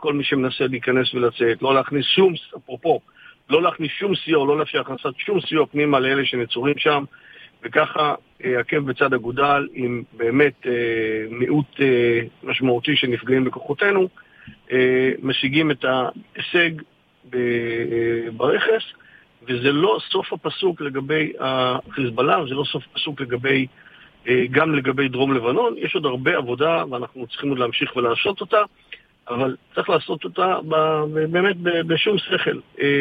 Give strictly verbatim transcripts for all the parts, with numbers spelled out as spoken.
כל מי שמנסה להיכנס ולצאת, לא להכניס שום, אפרופו, לא להכניס שום סיוע, לא לאפשר הכנסת שום סיוע פנימה לאלה שנצורים שם, וככה עקב בצד אגודל עם באמת מיעוט משמעותי שנפגעים בכוחותינו, משיגים את ההישג ברכס, וזה לא סוף הפסוק לגבי החיזבאללה, זה לא סוף הפסוק לגבי, גם לגבי דרום לבנון. יש עוד הרבה עבודה ואנחנו צריכים עוד להמשיך ולעשות אותה, אבל צריך לעשות אותה באמת בשום שכל.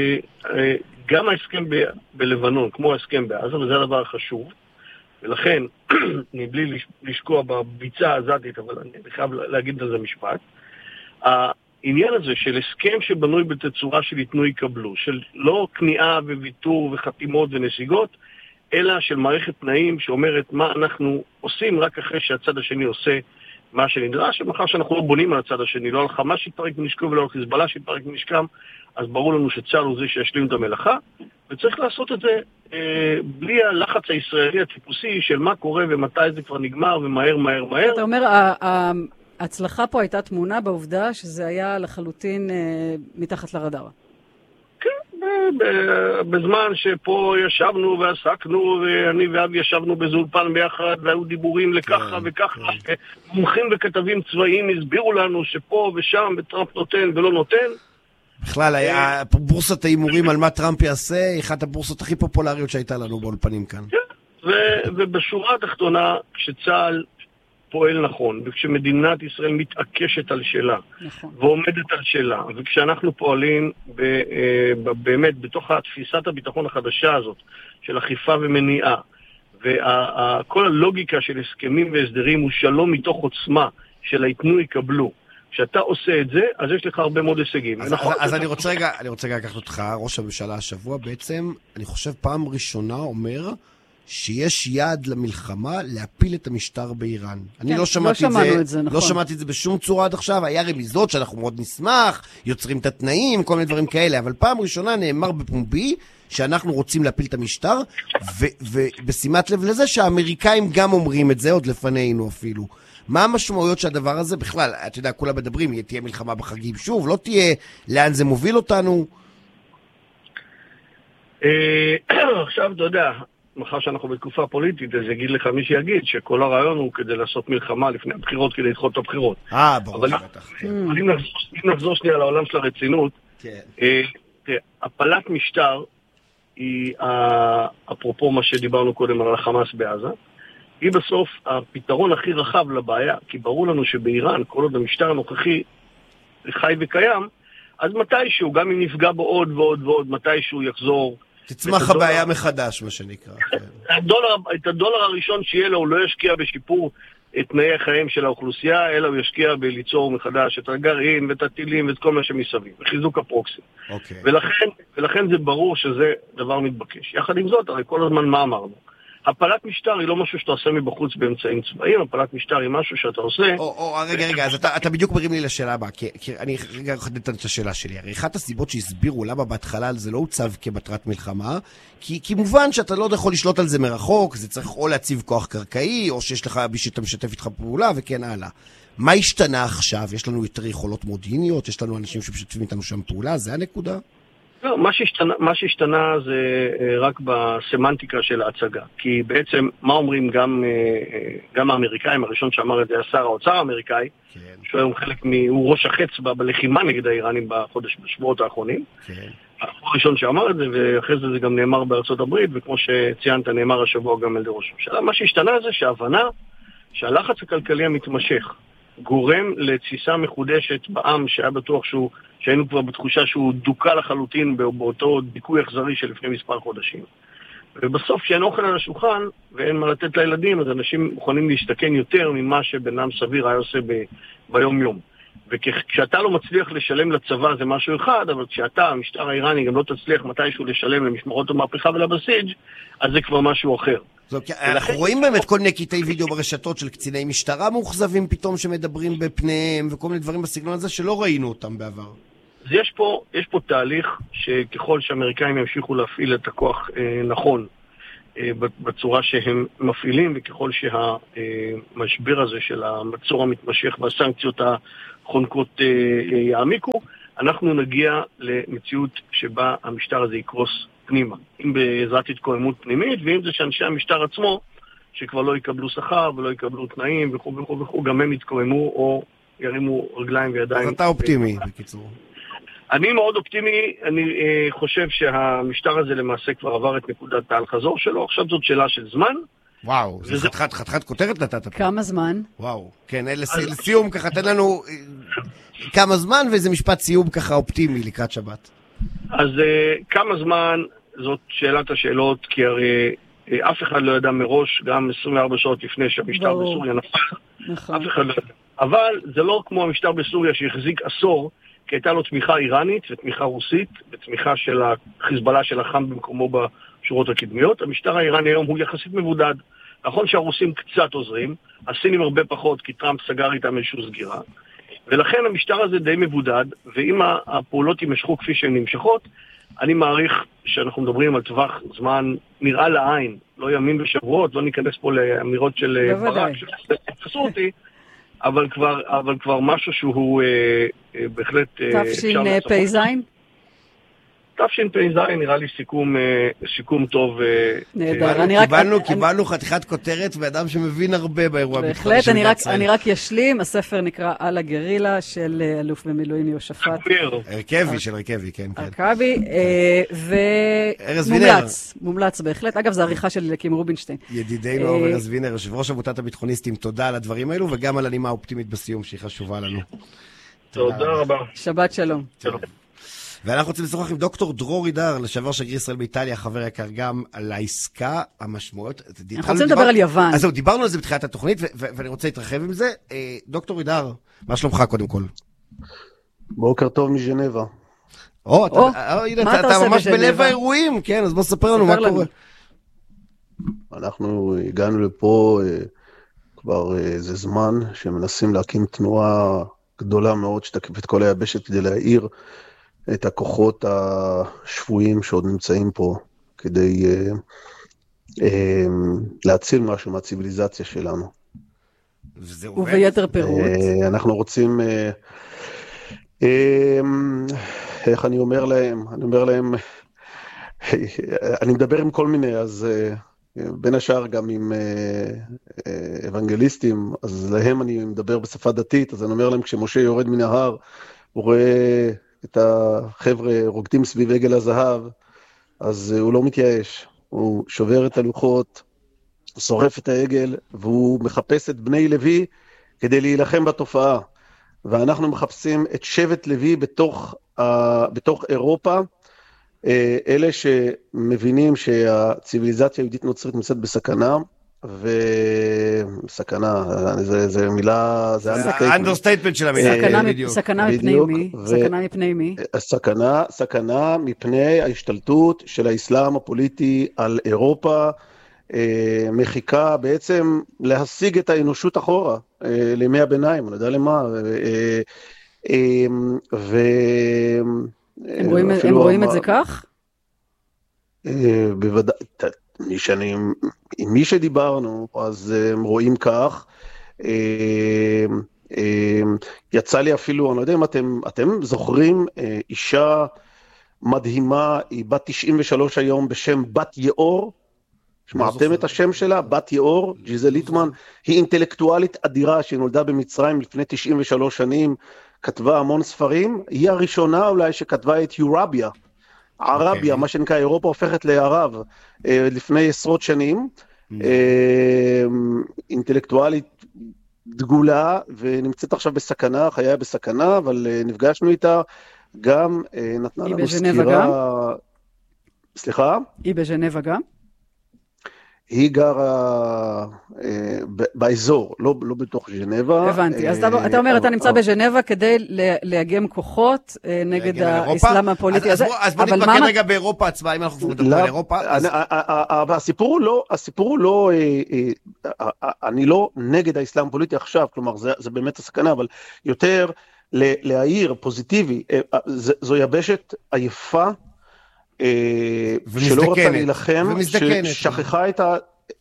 גם ההסכם ב- בלבנון, כמו ההסכם בעזה, וזה הדבר החשוב, ולכן, מבלי לשקוע בביצה הזאתית, אבל אני חייב להגיד על זה משפט, העניין הזה של הסכם שבנוי בתצורה של יתנו יקבלו, של לא כניעה וויתור וחתימות ונסיגות, אלא של מערכת תנאים שאומרת מה אנחנו עושים רק אחרי שהצד השני עושה מה שנדרש, ומחר שאנחנו לא בונים על הצד השני, לא על חמאס שיתפרק מנשקו ולא על חיזבאללה שיתפרק מנשקם, אז ברור לנו שצה"ל הוא זה שישלים את המלאכה, וצריך לעשות את זה אה, בלי הלחץ הישראלי הטיפוסי של מה קורה ומתי זה כבר נגמר ומהר מהר מהר. אתה אומר, ההצלחה פה הייתה תמונה בעובדה שזה היה לחלוטין אה, מתחת לרדאר. כן, בזמן שפה ישבנו ועסקנו, ואני ואב ישבנו בזולפן ביחד, והיו דיבורים לככה וככה, מומחים וכתבים צבאיים הסבירו לנו שפה ושם וטראמפ נותן ולא נותן. בכלל, היה בורסת האימורים על מה טראמפ יעשה, אחת הבורסות הכי פופולריות שהייתה לנו באולפנים כאן. ובשורה התחתונה, כשצה"ל פועל נכון, וכשמדינת ישראל מתעקשת על שלה, נכון. ועומדת על שלה, וכשאנחנו פועלים ב, ב, באמת בתוך תפיסת הביטחון החדשה הזאת, של אכיפה ומניעה, וכל הלוגיקה של הסכמים והסדרים הוא שלום מתוך עוצמה, של היתנו יקבלו. כשאתה עושה את זה, אז יש לך הרבה מאוד הישגים. אז, אז, אז אני רוצה רגע, אני רוצה רגע לקחת אותך, ראש הממשלה השבוע, בעצם, אני חושב פעם ראשונה אומר, שיש יעד למלחמה להפיל את המשטר באיראן. כן, אני לא שמעתי לא את זה, את זה, נכון. לא שמעתי את זה בשום צורה עד עכשיו, היה רמיזות שאנחנו מאוד נשמח, יוצרים את התנאים, כל מיני דברים כאלה, אבל פעם ראשונה נאמר בפומבי שאנחנו רוצים להפיל את המשטר, ובשימת לב לזה שהאמריקאים גם אומרים את זה, עוד לפנינו אפילו. מה המשמעויות שהדבר הזה בכלל, אתה יודע, כולה מדברים, תהיה מלחמה בחגים שוב, לא תהיה, לאן זה מוביל אותנו? עכשיו, אתה יודע, מחר שאנחנו בתקופה פוליטית, אז יגיד לך מי שיגיד שכל הרעיון הוא כדי לעשות מלחמה לפני הבחירות, כדי לדחות את הבחירות. אה, ברור. אבל אם נחזור שנייה לעולם של הרצינות, הפלת משטר היא, אפרופו מה שדיברנו קודם על החמאס בעזה, היא בסוף הפתרון הכי רחב לבעיה, כי ברור לנו שבאיראן, כל עוד המשטר הנוכחי חי וקיים, אז מתישהו, גם אם נפגע בו עוד ועוד ועוד, מתישהו יחזור. תצמח הבעיה מחדש, מה שנקרא. הדולר, את הדולר הראשון שיהיה לו, הוא לא ישקיע בשיפור את תנאי החיים של האוכלוסייה, אלא הוא ישקיע בליצור מחדש את הגרעין ואת הטילים ואת כל מה שמסביב, וחיזוק הפרוקסי. אוקיי. ולכן, ולכן זה ברור שזה דבר מתבקש. יחד עם זאת, הרי כל הזמן מה אמרנו? הפלת משטר היא לא משהו שאתה עושה מבחוץ באמצעים צבאיים, הפלת משטר היא משהו שאתה עושה... או, או, רגע, רגע, אז אתה, אתה בדיוק מרים לי לשאלה הבאה, כי, כי אני רגע חדדת את השאלה שלי. הרי אחת הסיבות שהסבירו למה בהתחלה זה לא הוצב כמטרת מלחמה, כי, כי מובן שאתה לא יכול לשלוט על זה מרחוק, זה צריך או להציב כוח קרקעי, או שיש לך מי שאתה משתף איתך פעולה, וכן הלאה. מה השתנה עכשיו? יש לנו יותר יכולות מודיעיניות, יש לנו אנשים שמשתפים איתנו שם פעולה, זה הנקודה? לא, מה שהשתנה, מה שהשתנה זה רק בסמנטיקה של ההצגה. כי בעצם, מה אומרים גם, גם האמריקאים, הראשון שאמר את זה, שר האוצר האמריקאי, כן. שהוא היום חלק מ... הוא ראש החץ ב, בלחימה נגד האיראנים בחודש, בשבועות האחרונים. כן. הראשון שאמר את זה, ואחרי זה זה גם נאמר בארצות הברית, וכמו שציינת, נאמר השבוע גם על ידי ראש הממשלה. מה שהשתנה זה שההבנה שהלחץ הכלכלי המתמשך גורם לתסיסה מחודשת בעם שהיה בטוח שהוא, שהיינו כבר בתחושה שהוא דוקה לחלוטין באותו דיכוי אכזרי של לפני מספר חודשים. ובסוף כשאין אוכל על השולחן ואין מה לתת לילדים, אז אנשים מוכנים להשתכן יותר ממה שבנם סביר היה עושה ב- ביום יום. וכשאתה לא מצליח לשלם לצבא זה משהו אחד, אבל כשאתה, המשטר האיראני, גם לא תצליח מתישהו לשלם למשמרות המהפכה ולבסיג', אז זה כבר משהו אחר. אנחנו רואים באמת כל מיני קטעי וידאו ברשתות של קציני משטרה מאוכזבים פתאום שמדברים בפניהם וכל מיני דברים בסגנון הזה שלא ראינו אותם בעבר. אז יש פה, יש פה תהליך שככל שהאמריקאים ימשיכו להפעיל את הכוח אה, נכון אה, בצורה שהם מפעילים, וככל שהמשבר הזה של המצור המתמשך והסנקציות חונקות יעמיקו, אנחנו נגיע למציאות שבה המשטר הזה יקרוס פנימה. אם בעזרת התקוממות פנימית, ואם זה שאנשי המשטר עצמו, שכבר לא יקבלו שכר ולא יקבלו תנאים וכו' וכו' וכו', גם הם יתקוממו או ירימו רגליים וידיים. אז אתה אופטימי, בקיצור. אני מאוד אופטימי, אני אה, חושב שהמשטר הזה למעשה כבר עבר את נקודת העל חזור שלו, עכשיו זאת שאלה של זמן. וואו, זה וזה... חתכת, חתכת כותרת נתת. כמה זמן? וואו, כן, לס... אז... לסיום ככה, תן לנו כמה זמן ואיזה משפט סיום ככה אופטימי לקראת שבת. אז אה, כמה זמן זאת שאלת השאלות, כי הרי אה, אף אחד לא ידע מראש, גם עשרים וארבע שעות לפני שהמשטר בסוריה נפל, נכון. אף אחד לא ידע. אבל זה לא כמו המשטר בסוריה שהחזיק עשור, כי הייתה לו תמיכה איראנית ותמיכה רוסית, ותמיכה של החיזבאללה של החם במקומו בשורות הקדמיות. המשטר האיראני היום הוא יחסית מבודד. נכון שהרוסים קצת עוזרים, הסינים הרבה פחות, כי טראמפ סגר איתם איזשהו סגירה. ולכן המשטר הזה די מבודד, ואם הפעולות יימשכו כפי שהן נמשכות, אני מעריך שאנחנו מדברים על טווח זמן נראה לעין, לא ימים ושבועות, לא ניכנס פה לאמירות של ברק, שתפסו אותי, אבל כבר, אבל כבר משהו שהוא אה, אה, בהחלט... תשפ"ז? תשפ"ז נראה לי סיכום, אה, סיכום טוב. אה, נהדר. אה, קיבלנו, אני... קיבלנו חתיכת כותרת ואדם שמבין הרבה באירוע ביטחוני. בהחלט, אני רק, אני רק ישלים, הספר נקרא על הגרילה של אלוף במילואים יהושפט. הרכבי של הרכבי, כן, כן. הרכבי, ומומלץ, מומלץ בהחלט. אגב, זו עריכה של אליקים רובינשטיין. ידידנו ארז וינר, יושב ראש עמותת הביטחוניסטים, תודה על הדברים האלו, וגם על הנימה האופטימית בסיום שהיא חשובה לנו. תודה רבה. שבת שלום. שלום. ואנחנו רוצים לשוחח עם דוקטור דרור אידר, לשעבר שגריר ישראל באיטליה, חבר יקר גם על העסקה, המשמעויות. אנחנו רוצים לדבר על יוון. אז זהו, דיברנו על זה בתחילת התוכנית, ואני רוצה להתרחב עם זה. דוקטור אידר, מה שלומך קודם כל? בוקר טוב מז'נבה. או, אתה ממש בלב האירועים, כן, אז בוא ספר לנו מה קורה. אנחנו הגענו לפה כבר איזה זמן, שמנסים להקים תנועה גדולה מאוד, שתקיף את כל היבשת כדי להעיר את הכוחות השפויים שעוד נמצאים פה, כדי אה, אה, להציל משהו מהציביליזציה שלנו. וזה עובד? וביתר פירוט. אה, אנחנו רוצים, אה, אה, איך אני אומר להם, אני אומר להם, אני מדבר עם כל מיני, אז אה, בין השאר גם עם אה, אה, אבנגליסטים, אז להם אני מדבר בשפה דתית, אז אני אומר להם, כשמשה יורד מן ההר, הוא רואה את החבר'ה רוקדים סביב עגל הזהב, אז הוא לא מתייאש, הוא שובר את הלוחות, הוא שורף את העגל, והוא מחפש את בני לוי כדי להילחם בתופעה. ואנחנו מחפשים את שבט לוי בתוך, uh, בתוך אירופה, uh, אלה שמבינים שהציביליזציה היהודית נוצרית נמצאת בסכנה, וסכנה, זה, זה מילה, זה האנדרסטייטמנט של המילה. סכנה מפני מי? סכנה מפני מי? סכנה, סכנה מפני ההשתלטות של האסלאם הפוליטי על אירופה, מחיקה בעצם להשיג את האנושות אחורה, לימי הביניים, אני יודע למה. הם רואים את זה כך? בוודאי, מי שאני, עם מי שדיברנו, אז הם רואים כך, יצא לי אפילו, אני לא יודע אם אתם, אתם זוכרים, אישה מדהימה, היא בת תשעים ושלוש היום בשם בת יאור, שמעתם את השם שלה, בת יאור, ג'יזל ליטמן, היא אינטלקטואלית אדירה שנולדה במצרים לפני תשעים ושלוש שנים, כתבה המון ספרים, היא הראשונה אולי שכתבה את יורביה, ערביה, okay. מה שנקרא, אירופה הופכת לערב, לפני עשרות שנים, mm. אינטלקטואלית דגולה, ונמצאת עכשיו בסכנה, חייה בסכנה, אבל נפגשנו איתה, גם נתנה לנו סקירה... היא בז'נבה גם? סליחה? היא בז'נבה גם? היא גרה אה, באזור, לא, לא בתוך ז'נבה. הבנתי, אז אה, אתה אומר, אה, אתה נמצא אה, בז'נבה כדי לאגם כוחות אה, נגד האסלאם הפוליטי אז, הזה. אז בוא נתמקד רגע באירופה עצמה, אם אנחנו כבר מדברים על אירופה. אז... הסיפור הוא לא, הסיפור הוא לא, אה, אה, אה, אני לא נגד האסלאם הפוליטי עכשיו, כלומר, זה, זה באמת הסכנה, אבל יותר להעיר פוזיטיבי, אה, זו יבשת עייפה, שלא רוצה להילחם, ששכחה את ה...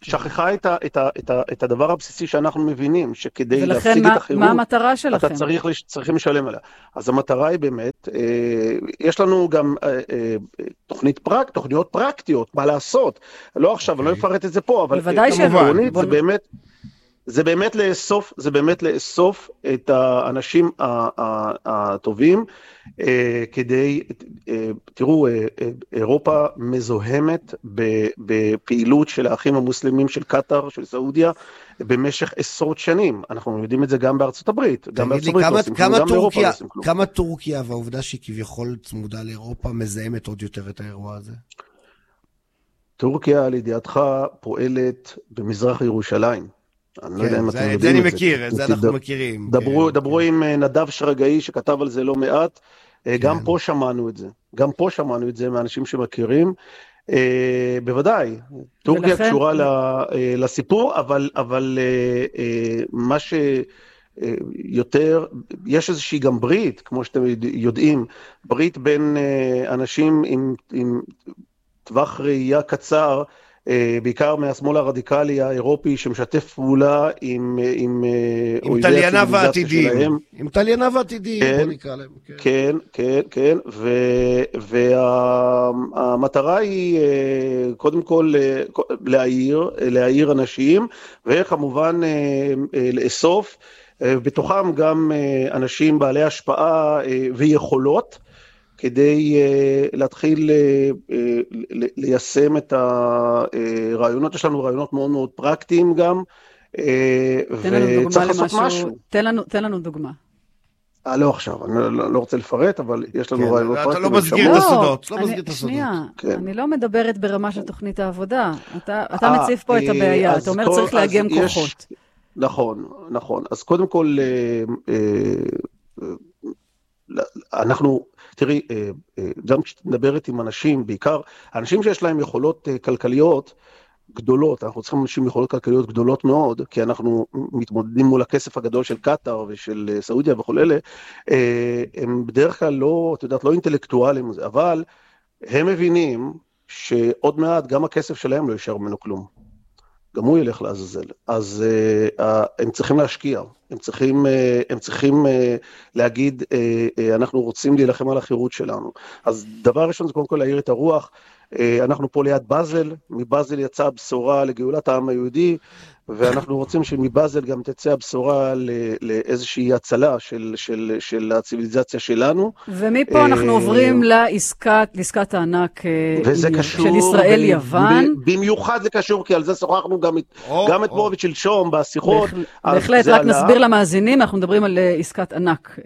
שכחה את, ה, את, ה, את, ה, את הדבר הבסיסי שאנחנו מבינים, שכדי להשיג מה, את החירות, מה המטרה שלכם? אתה צריך, צריכים לשלם עליה. אז המטרה היא באמת, אה, יש לנו גם אה, אה, תוכנית פרק, תוכניות פרקטיות, מה לעשות. לא עכשיו, okay. אני לא אפרט את זה פה, אבל בוודאי אה, שלא. בוא... זה באמת... זה באמת לאסוף, זה באמת לאסוף את האנשים הטובים, כדי, תראו, אירופה מזוהמת בפעילות של האחים המוסלמים של קטר, של סעודיה, במשך עשרות שנים. אנחנו יודעים את זה גם בארצות הברית. גם בארצות הברית לא עושים כלום, גם באירופה לא עושים כלום. כמה טורקיה והעובדה שהיא כביכול צמודה לאירופה מזהמת עוד יותר את האירוע הזה? טורקיה, על ידיעתך, פועלת במזרח ירושלים. אני לא יודע אם אתם יודעים את זה. זה אני מכיר, את זה אנחנו מכירים. דברו עם נדב שרגאי שכתב על זה לא מעט, גם פה שמענו את זה, גם פה שמענו את זה מאנשים שמכירים, בוודאי, טורקיה קשורה לסיפור, אבל מה שיותר, יש איזושהי גם ברית, כמו שאתם יודעים, ברית בין אנשים עם טווח ראייה קצר, בעיקר מהשמאל הרדיקלי האירופי שמשתף פעולה עם עם טליינה ועתידים, עם טליינה ועתידים, בוא נקרא להם. כן, כן, כן, והמטרה היא קודם כל להעיר, להעיר אנשים, וכמובן לאסוף, בתוכם גם אנשים בעלי השפעה ויכולות, כדי uh, להתחיל uh, uh, ליישם את הרעיונות. יש לנו רעיונות מאוד מאוד פרקטיים גם, uh, וצריך לעשות משהו. תן לנו, תן לנו דוגמה. אה, לא עכשיו, אני לא, לא רוצה לפרט, אבל יש לנו כן, רעיונות פרקטיים. אתה לא מסגיר את הסודות, לא מסגיר את הסודות. שנייה, כן. אני לא מדברת ברמה של תוכנית העבודה. אתה, אתה 아, מציף פה אה, את הבעיה, אתה אומר כל, צריך לאגם יש, כוחות. נכון, נכון. אז קודם כל, אה, אה, אנחנו... תראי, גם כשנדברת עם אנשים, בעיקר אנשים שיש להם יכולות כלכליות גדולות, אנחנו צריכים אנשים עם יכולות כלכליות גדולות מאוד, כי אנחנו מתמודדים מול הכסף הגדול של קטר ושל סעודיה וכל אלה, הם בדרך כלל לא, את יודעת, לא אינטלקטואלים, אבל הם מבינים שעוד מעט גם הכסף שלהם לא יישאר ממנו כלום. גם הוא ילך לעזאזל. אז uh, uh, הם צריכים להשקיע, הם צריכים, uh, הם צריכים uh, להגיד, uh, uh, אנחנו רוצים להילחם על החירות שלנו. אז דבר ראשון זה קודם כל להעיר את הרוח, uh, אנחנו פה ליד בזל, מבזל יצאה בשורה לגאולת העם היהודי, ואנחנו רוצים שמבזל גם תצא הבשורה לאיזושהי הצלה של, של, של הציביליזציה שלנו. ומפה אנחנו עוברים לעסקת, לעסקת הענק של ישראל-יוון. במיוחד זה קשור, כי על זה שוחחנו גם את מור ושלשום בשיחות. בהחלט, רק נסביר למאזינים, אנחנו מדברים על עסקת ענק,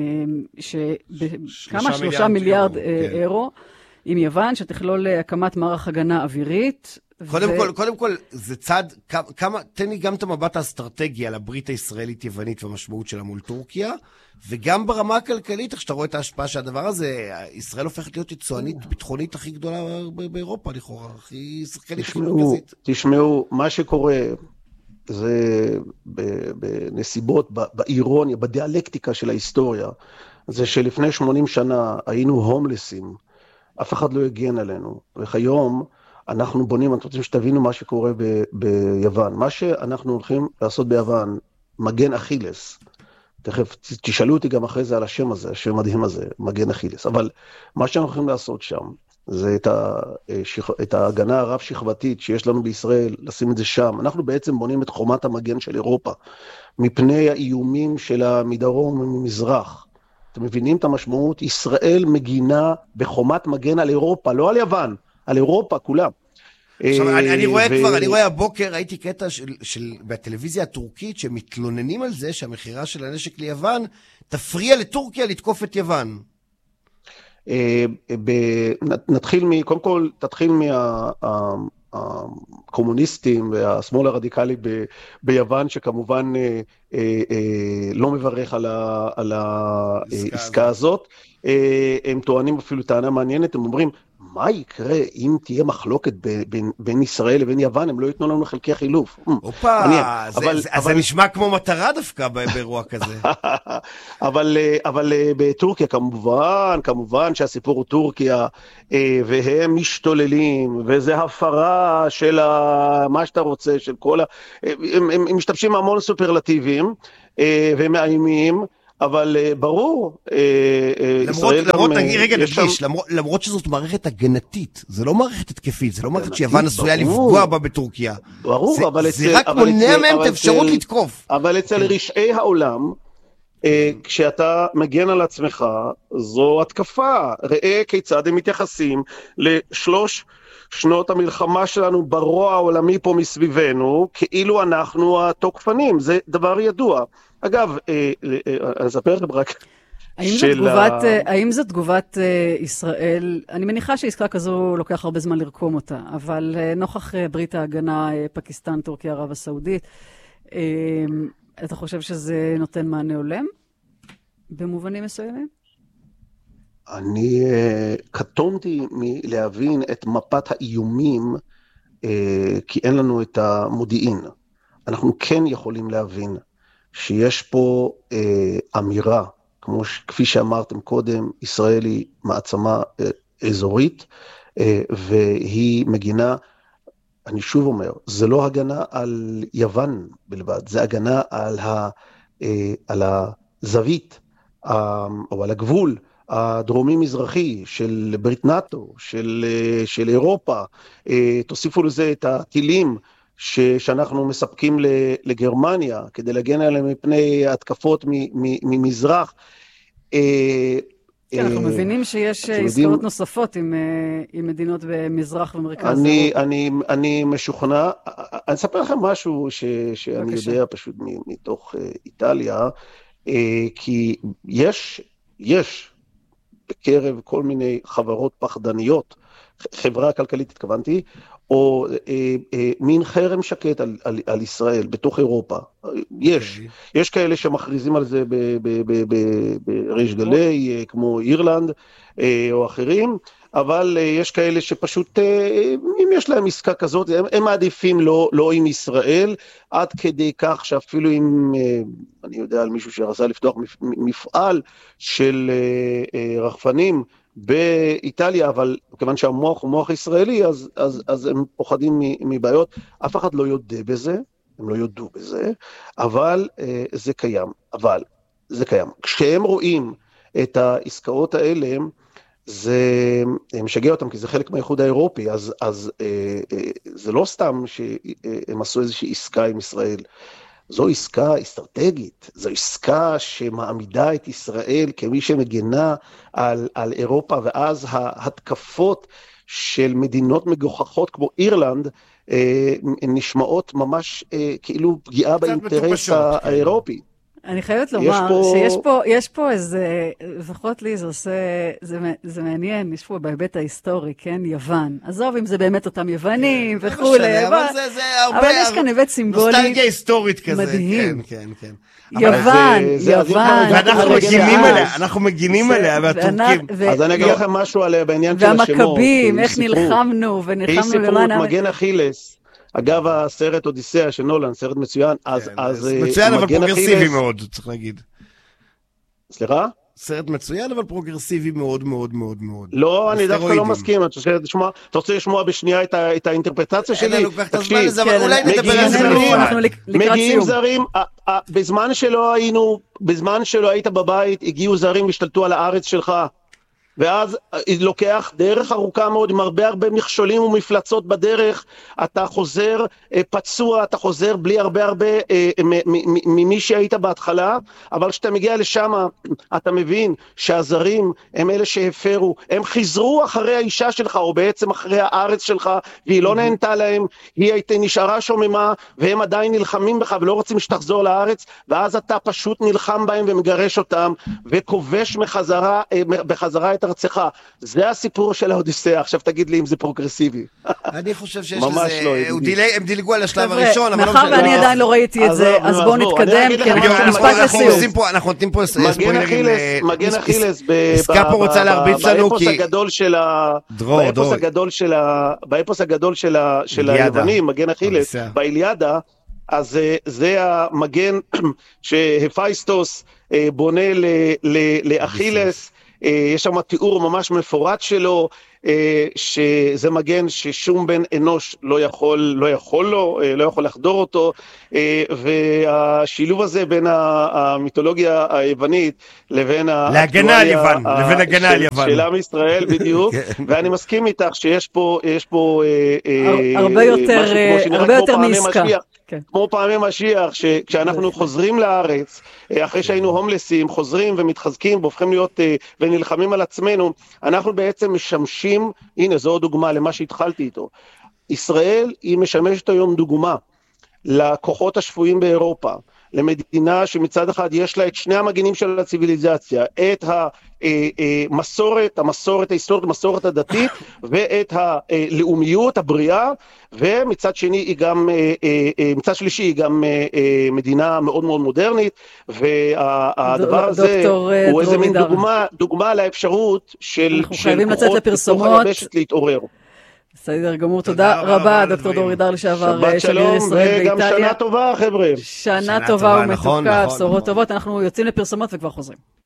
כמה? שלושה מיליארד אירו עם יוון, שתכלול הקמת מערך הגנה אווירית, קודם ו... כל, קודם כל, זה צעד, כמה, תן לי גם את המבט האסטרטגי על הברית הישראלית-יוונית והמשמעות שלה מול טורקיה, וגם ברמה הכלכלית, איך שאתה רואה את ההשפעה שהדבר הזה, ישראל הופכת להיות יצואנית ביטחונית הכי גדולה באירופה, לכאורה, הכי שחקנית הכי מרכזית. תשמעו, מה שקורה, זה בנסיבות, באירוניה, בדיאלקטיקה של ההיסטוריה, זה שלפני שמונים שנה היינו הומלסים, אף אחד לא הגן עלינו, וכיום, אנחנו בונים, אנחנו רוצים שתבינו מה שקורה ב- ביוון. מה שאנחנו הולכים לעשות ביוון, מגן אכילס, תכף תשאלו אותי גם אחרי זה על השם הזה, השם מדהים הזה, מגן אכילס, אבל מה שאנחנו הולכים לעשות שם, זה את, ה- את ההגנה הרב-שכבתית שיש לנו בישראל, לשים את זה שם. אנחנו בעצם בונים את חומת המגן של אירופה, מפני האיומים של המדרום וממזרח. אתם מבינים את המשמעות? ישראל מגינה בחומת מגן על אירופה, לא על יוון. על אירופה כולה. עכשיו, אני, אני רואה כבר, אני רואה הבוקר, ראיתי קטע של, של, בטלוויזיה הטורקית, שמתלוננים על זה שהמחירה של הנשק ליוון, תפריע לטורקיה לתקוף את יוון. נתחיל מ, קודם כל, תתחיל מהקומוניסטים והשמאל הרדיקלי ב, ביוון, שכמובן לא מברך על העסקה הזאת. הם טוענים אפילו טענה מעניינת, הם אומרים, מה יקרה אם תהיה מחלוקת בין, בין ישראל לבין יוון, הם לא ייתנו לנו חלקי חילוף. אופה, זה, אבל, זה, אבל... זה נשמע כמו מטרה דווקא באירוע כזה. אבל, אבל בטורקיה כמובן, כמובן שהסיפור הוא טורקיה, והם משתוללים, וזה הפרה של מה שאתה רוצה, של כל ה... הם, הם, הם משתמשים המון סופרלטיביים, והם מאיימים, אבל ברור, ישראל גם... למרות, רגע נדגיש, למרות שזאת מערכת הגנתית, זה לא מערכת התקפית, זה לא מערכת שיוון עשויה לפגוע בה בטורקיה. ברור, אבל זה רק מונע מהם את האפשרות לתקוף. אבל אצל רשעי העולם, כשאתה מגן על עצמך, זו התקפה. ראה כיצד הם מתייחסים לשלוש שנות המלחמה שלנו ברוע העולמי פה מסביבנו, כאילו אנחנו התוקפנים, זה דבר ידוע. אגב, אני אספר לכם רק... האם זו תגובת ישראל, אני מניחה שעסקה כזו לוקח הרבה זמן לרקום אותה, אבל נוכח ברית ההגנה פקיסטן, טורקיה, ערב הסעודית, אתה חושב שזה נותן מענה הולם במובנים מסוימים? אני קטונתי מלהבין את מפת האיומים, כי אין לנו את המודיעין. אנחנו כן יכולים להבין שיש פה אמירה, כמו כפי שאמרתם קודם, ישראל היא מעצמה אזורית, והיא מגינה, אני שוב אומר, זה לא הגנה על יוון בלבד, זה הגנה על, ה, על הזווית, או על הגבול הדרומי-מזרחי של ברית נאטו, של, של אירופה, תוסיפו לזה את הטילים ש, שאנחנו מספקים לגרמניה, כדי להגן עליהם מפני התקפות ממזרח. אנחנו מבינים שיש עסקאות נוספות עם מדינות במזרח ומרכז אירופה. אני משוכנע, אני אספר לכם משהו שאני יודע פשוט מתוך איטליה, כי יש, יש בקרב כל מיני חברות פחדניות, חברה כלכלית התכוונתי, או אה, אה, מין חרם שקט על, על, על ישראל בתוך אירופה. יש, okay. יש כאלה שמכריזים על זה בריש גלי, כמו אירלנד אה, או אחרים, אבל אה, יש כאלה שפשוט, אה, אם יש להם עסקה כזאת, הם, הם מעדיפים לא, לא עם ישראל, עד כדי כך שאפילו אם, אה, אני יודע על מישהו שרצה לפתוח מפעל של אה, אה, רחפנים, באיטליה, אבל כיוון שהמוח הוא מוח ישראלי, אז, אז, אז הם פוחדים מבעיות. אף אחד לא יודע בזה, הם לא יודעו בזה, אבל אה, זה קיים. אבל זה קיים. כשהם רואים את העסקאות האלה, זה משגע אותם, כי זה חלק מהאיחוד האירופי, אז, אז אה, אה, זה לא סתם שהם עשו איזושהי עסקה עם ישראל, זו עסקה אסטרטגית, זו עסקה שמעמידה את ישראל כמי שמגנה על, על אירופה, ואז ההתקפות של מדינות מגוחכות כמו אירלנד, אה, נשמעות ממש אה, כאילו פגיעה באינטרס האירופי. אני חייבת לומר פה... שיש פה, יש פה איזה, לפחות לי זה עושה, זה, זה מעניין, יש פה בהיבט ההיסטורי, כן, יוון. עזוב אם זה באמת אותם יוונים וכו', אבל זה, זה הרבה, אבל יש כאן היבט סימבולי נוסטלגיה היסטורית כזה, מדהים. כן, כן, כן. יוון, יוון. ואנחנו מגינים עליה, אנחנו מגינים עליה, והטורקים. אז אני אגיד לכם משהו עליה בעניין של השמות. והמכבים, איך נלחמנו, ונלחמנו למען... מגן אכילס. אגב, הסרט אודיסאה של נולן, סרט מצוין, אז... אז מצוין, אבל פרוגרסיבי מאוד, צריך להגיד. סליחה? סרט מצוין, אבל פרוגרסיבי מאוד מאוד מאוד מאוד. לא, אני דווקא לא מסכים, אתה רוצה לשמוע בשנייה את האינטרפרטציה שלי? תקשיב, אולי נדבר על זה בנפרד. מגיעים זרים, בזמן שלא היינו, בזמן שלא היית בבית, הגיעו זרים והשתלטו על הארץ שלך, ואז לוקח דרך ארוכה מאוד, עם הרבה הרבה מכשולים ומפלצות בדרך, אתה חוזר פצוע, אתה חוזר בלי הרבה הרבה ממי שהיית בהתחלה, אבל כשאתה מגיע לשם, אתה מבין שהזרים הם אלה שהפרו, הם חיזרו אחרי האישה שלך, או בעצם אחרי הארץ שלך, והיא לא נהנתה להם, היא הייתה נשארה שוממה, והם עדיין נלחמים בך, ולא רוצים שתחזור לארץ, ואז אתה פשוט נלחם בהם ומגרש אותם, וכובש מחזרה, בחזרה את ארצך. זה הסיפור של האודיסאה. עכשיו תגיד לי אם זה פרוגרסיבי. אני חושב שיש לזה... לא, הם דילגו על השלב הראשון, אבל מאחר ואני עדיין לא ראיתי את זה, אז בואו נתקדם, כי משפט לסיום. אנחנו נותנים פה ספוילרים. מגן אכילס, עסקה פה רוצה להרביץ לנו, כי... באפוס הגדול של היוונים, מגן אכילס, באיליאדה, אז זה המגן שהפייסטוס בונה לאכילס, יש שם תיאור ממש מפורט שלו, שזה מגן ששום בן אנוש לא יכול, לא יכול לו, לא יכול לחדור אותו, והשילוב הזה בין המיתולוגיה היוונית לבין להגנה על יוון, לבין הגנה על יוון. של עם ישראל בדיוק, ואני מסכים איתך שיש פה, יש פה הרבה יותר, הרבה יותר מעסקה. כן. כמו פעמי משיח, שכשאנחנו חוזרים לארץ, אחרי שהיינו הומלסים, חוזרים ומתחזקים והופכים להיות ונלחמים על עצמנו, אנחנו בעצם משמשים, הנה זו דוגמה למה שהתחלתי איתו, ישראל היא משמשת היום דוגמה לכוחות השפויים באירופה, למדינה שמצד אחד יש לה את שני המגינים של הציביליזציה, את המסורת, המסורת ההיסטורית, המסורת הדתית, ואת הלאומיות, הבריאה, ומצד שני היא גם, מצד שלישי היא גם מדינה מאוד מאוד מודרנית, והדבר הזה הוא איזה מין דוגמה, דוגמה לאפשרות של כוחות היבשת להתעורר. בסדר גמור, תודה רבה, דוקטור דרור אידר לשעבר שגריר ישראל באיטליה. וגם שנה טובה, חבר'ה. שנה טובה ומתוקה, בשורות טובות. אנחנו יוצאים לפרסומות וכבר חוזרים.